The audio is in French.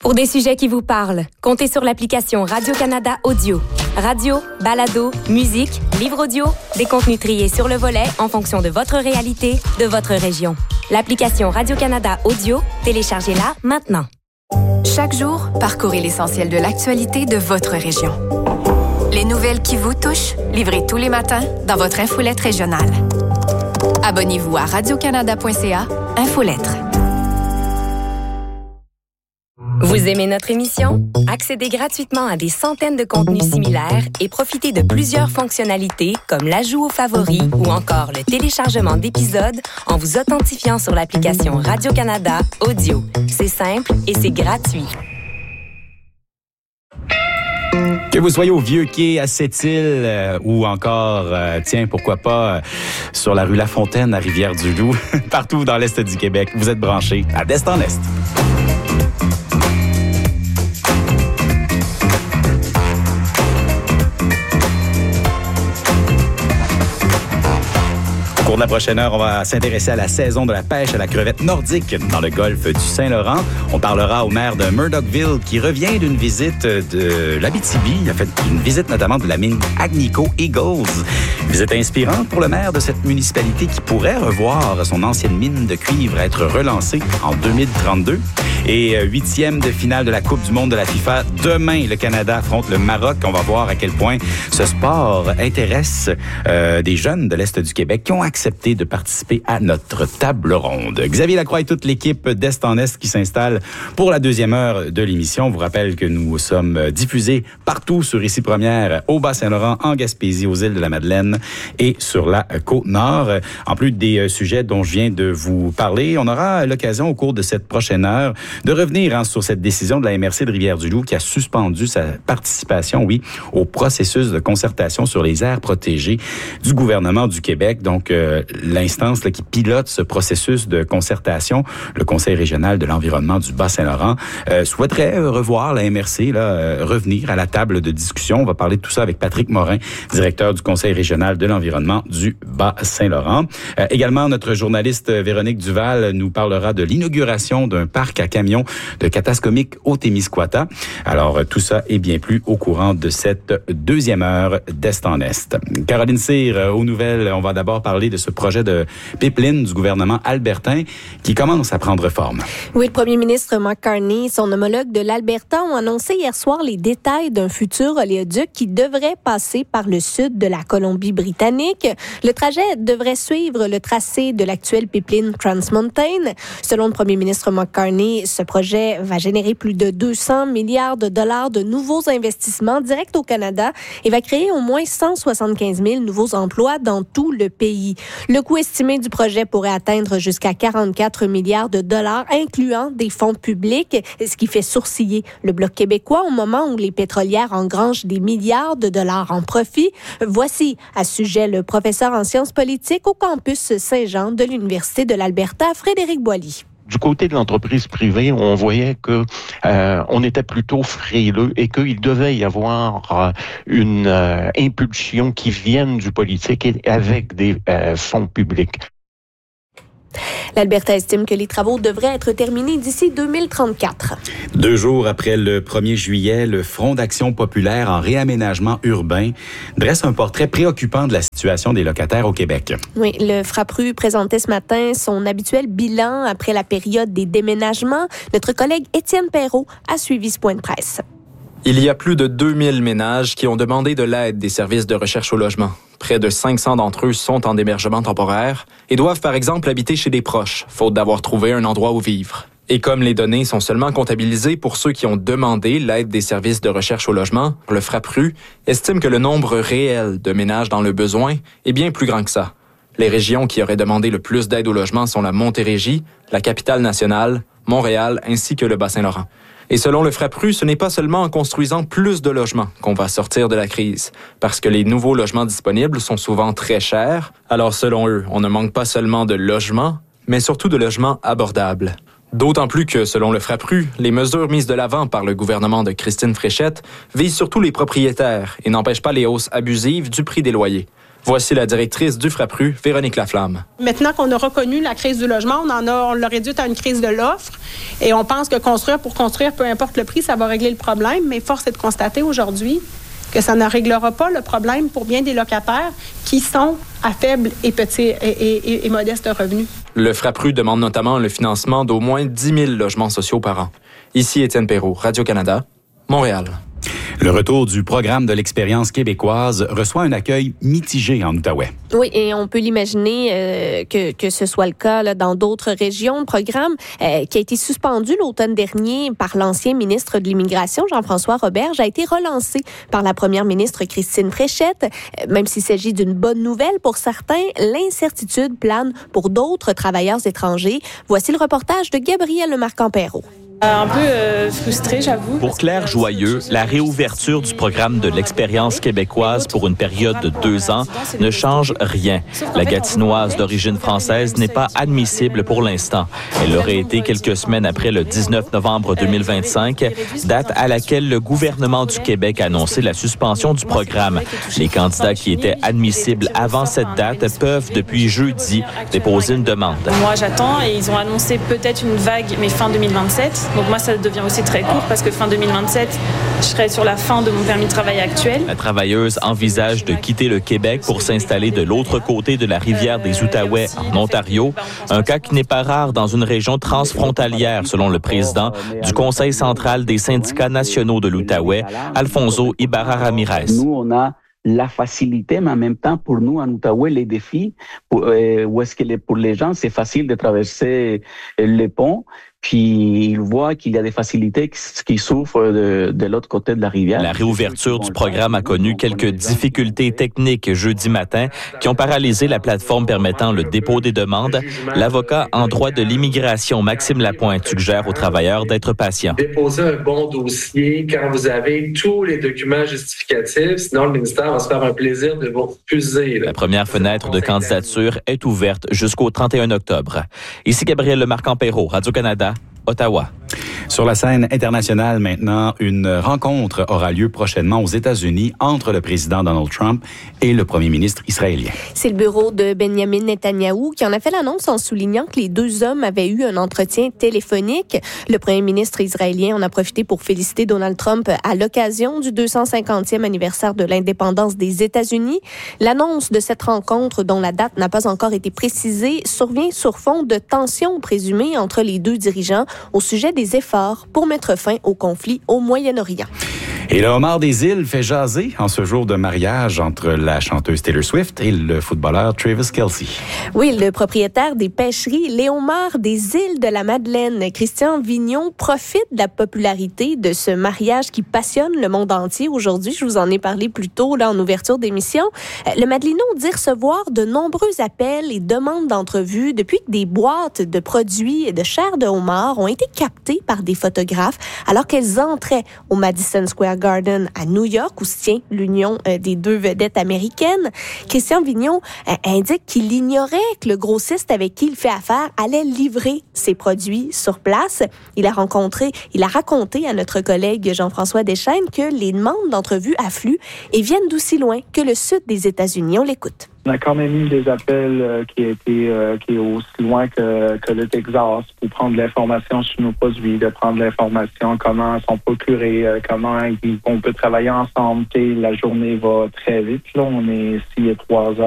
Pour des sujets qui vous parlent, comptez sur l'application Radio-Canada Audio. Radio, balado, musique, livre audio, des contenus triés sur le volet en fonction de votre réalité, de votre région. L'application Radio-Canada Audio, téléchargez-la maintenant. Chaque jour, parcourez l'essentiel de l'actualité de votre région. Les nouvelles qui vous touchent, livrées tous les matins dans votre infolette régionale. Abonnez-vous à radiocanada.ca, Infolettre. Vous aimez notre émission? Accédez gratuitement à des centaines de contenus similaires et profitez de plusieurs fonctionnalités comme l'ajout aux favoris ou encore le téléchargement d'épisodes en vous authentifiant sur l'application Radio-Canada Audio. C'est simple et c'est gratuit. Que vous soyez au Vieux-Quai, à Sept-Îles ou encore, pourquoi pas, sur la rue Lafontaine, à Rivière-du-Loup, partout dans l'Est du Québec, vous êtes branchés à d'Est en Est. Pour la prochaine heure, on va s'intéresser à la saison de la pêche à la crevette nordique dans le golfe du Saint-Laurent. On parlera au maire de Murdochville qui revient d'une visite de l'Abitibi. Il a fait une visite notamment de la mine Agnico Eagles. Visite inspirante pour le maire de cette municipalité qui pourrait revoir son ancienne mine de cuivre être relancée en 2032. Et 8e de finale de la Coupe du monde de la FIFA. Demain, le Canada affronte le Maroc. On va voir à quel point ce sport intéresse des jeunes de l'Est du Québec qui ont accepté de participer à notre table ronde. Xavier Lacroix et toute l'équipe d'Est en Est qui s'installe pour la deuxième heure de l'émission. On vous rappelle que nous sommes diffusés partout sur Ici Première, au Bas-Saint-Laurent, en Gaspésie, aux îles de la Madeleine et sur la Côte-Nord. En plus des sujets dont je viens de vous parler, on aura l'occasion au cours de cette prochaine heure de revenir sur cette décision de la MRC de Rivière-du-Loup qui a suspendu sa participation, au processus de concertation sur les aires protégées du gouvernement du Québec. Donc, l'instance qui pilote ce processus de concertation, le Conseil régional de l'environnement du Bas-Saint-Laurent, souhaiterait revoir la MRC, revenir à la table de discussion. On va parler de tout ça avec Patrick Morin, directeur du Conseil régional de l'environnement du Bas-Saint-Laurent. Également, notre journaliste Véronique Duval nous parlera de l'inauguration d'un parc à camions de Katascomique au Témiscouata. Alors, tout ça et bien plus au courant de cette deuxième heure d'Est en Est. Caroline Cyr, aux nouvelles, on va d'abord parler de ce projet de pipeline du gouvernement albertain qui commence à prendre forme. Oui, le premier ministre Mark Carney et son homologue de l'Alberta ont annoncé hier soir les détails d'un futur oléoduc qui devrait passer par le sud de la Colombie-Britannique. Le trajet devrait suivre le tracé de l'actuelle pipeline Trans Mountain. Selon le premier ministre Mark Carney, ce projet va générer plus de 200 milliards de dollars de nouveaux investissements directs au Canada et va créer au moins 175 000 nouveaux emplois dans tout le pays. Le coût estimé du projet pourrait atteindre jusqu'à 44 milliards de dollars, incluant des fonds publics, ce qui fait sourciller le Bloc québécois au moment où les pétrolières engrangent des milliards de dollars en profit. Voici à ce sujet le professeur en sciences politiques au campus Saint-Jean de l'Université de l'Alberta, Frédéric Boilly. Du côté de l'entreprise privée, on voyait que on était plutôt frileux et qu'il devait y avoir une impulsion qui vienne du politique et avec des fonds publics. L'Alberta estime que les travaux devraient être terminés d'ici 2034. 2 jours après le 1er juillet, le Front d'action populaire en réaménagement urbain dresse un portrait préoccupant de la situation des locataires au Québec. Oui, le FRAPRU présentait ce matin son habituel bilan après la période des déménagements. Notre collègue Étienne Perrault a suivi ce point de presse. Il y a plus de 2000 ménages qui ont demandé de l'aide des services de recherche au logement. Près de 500 d'entre eux sont en hébergement temporaire et doivent par exemple habiter chez des proches, faute d'avoir trouvé un endroit où vivre. Et comme les données sont seulement comptabilisées pour ceux qui ont demandé l'aide des services de recherche au logement, le FRAPRU estime que le nombre réel de ménages dans le besoin est bien plus grand que ça. Les régions qui auraient demandé le plus d'aide au logement sont la Montérégie, la Capitale-Nationale, Montréal ainsi que le Bas-Saint-Laurent. Et selon le FRAPRU, ce n'est pas seulement en construisant plus de logements qu'on va sortir de la crise, parce que les nouveaux logements disponibles sont souvent très chers. Alors selon eux, on ne manque pas seulement de logements, mais surtout de logements abordables. D'autant plus que, selon le FRAPRU, les mesures mises de l'avant par le gouvernement de Christine Fréchette visent surtout les propriétaires et n'empêchent pas les hausses abusives du prix des loyers. Voici la directrice du FRAPRU, Véronique Laflamme. Maintenant qu'on a reconnu la crise du logement, on l'a réduite à une crise de l'offre et on pense que construire pour construire, peu importe le prix, ça va régler le problème. Mais force est de constater aujourd'hui que ça ne réglera pas le problème pour bien des locataires qui sont à faible et petit et modeste revenu. Le FRAPRU demande notamment le financement d'au moins 10 000 logements sociaux par an. Ici Étienne Perrault, Radio-Canada, Montréal. Le retour du programme de l'expérience québécoise reçoit un accueil mitigé en Outaouais. Oui, et on peut l'imaginer que ce soit le cas là, dans d'autres régions. Le programme qui a été suspendu l'automne dernier par l'ancien ministre de l'Immigration, Jean-François Roberge, a été relancé par la première ministre Christine Fréchette. Même s'il s'agit d'une bonne nouvelle pour certains, l'incertitude plane pour d'autres travailleurs étrangers. Voici le reportage de Gabrielle Marcamperrault. Un peu frustrée, j'avoue. Pour Claire Joyeux, la réouverture du programme de l'expérience québécoise pour une période de 2 ans ne change rien. La Gatinoise d'origine française n'est pas admissible pour l'instant. Elle aurait été quelques semaines après le 19 novembre 2025, date à laquelle le gouvernement du Québec a annoncé la suspension du programme. Les candidats qui étaient admissibles avant cette date peuvent, depuis jeudi, déposer une demande. Moi, j'attends et ils ont annoncé peut-être une vague, mais fin 2027. Donc moi, ça devient aussi très court parce que fin 2027, je serai sur la fin de mon permis de travail actuel. La travailleuse envisage de quitter le Québec pour s'installer de l'autre côté de la rivière des Outaouais, en Ontario. Un cas qui n'est pas rare dans une région transfrontalière, selon le président du Conseil central des syndicats nationaux de l'Outaouais, Alfonso Ibarra-Ramirez. Nous, on a la facilité, mais en même temps, pour nous, en Outaouais, les défis, où est-ce que pour les gens, c'est facile de traverser le pont. Puis il voit qu'il y a des facilités qui souffrent de l'autre côté de la rivière. La réouverture du programme a connu quelques difficultés techniques jeudi matin qui ont paralysé la plateforme permettant le dépôt des demandes. L'avocat en droit de l'immigration, Maxime Lapointe, suggère aux travailleurs d'être patients. Déposez un bon dossier quand vous avez tous les documents justificatifs, sinon le ministère va se faire un plaisir de vous refuser. La première fenêtre de candidature est ouverte jusqu'au 31 octobre. Ici Gabrielle Marcamperrault, Radio-Canada, Ottawa. Sur la scène internationale maintenant, une rencontre aura lieu prochainement aux États-Unis entre le président Donald Trump et le premier ministre israélien. C'est le bureau de Benjamin Netanyahou qui en a fait l'annonce en soulignant que les deux hommes avaient eu un entretien téléphonique. Le premier ministre israélien en a profité pour féliciter Donald Trump à l'occasion du 250e anniversaire de l'indépendance des États-Unis. L'annonce de cette rencontre, dont la date n'a pas encore été précisée, survient sur fond de tensions présumées entre les deux dirigeants au sujet des efforts pour mettre fin au conflit au Moyen-Orient. Et le homard des îles fait jaser en ce jour de mariage entre la chanteuse Taylor Swift et le footballeur Travis Kelce. Oui, le propriétaire des pêcheries Les Homards des îles de la Madeleine, Christian Vignon, profite de la popularité de ce mariage qui passionne le monde entier aujourd'hui. Je vous en ai parlé plus tôt là, en ouverture d'émission. Le Madelino dit recevoir de nombreux appels et demandes d'entrevues depuis que des boîtes de produits de chair de homard ont été captées par des photographes alors qu'elles entraient au Madison Square Garden à New York, où se tient l'union des deux vedettes américaines. Christian Vignon indique qu'il ignorait que le grossiste avec qui il fait affaire allait livrer ses produits sur place. Il a raconté à notre collègue Jean-François Deschaines que les demandes d'entrevue affluent et viennent d'aussi loin que le sud des États-Unis. On l'écoute. On a quand même eu des appels qui est aussi loin que le Texas pour prendre de l'information sur nos produits, de prendre l'information comment ils sont procurés, comment on peut travailler ensemble. La journée va très vite. Là, on est ici à 3 heures.